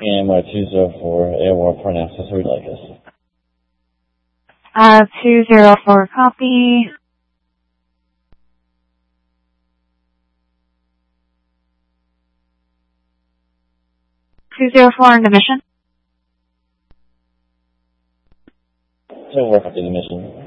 AMR 204, AOR pronounces who would like us. 204 copy. 204 in the mission. 204 copy the mission.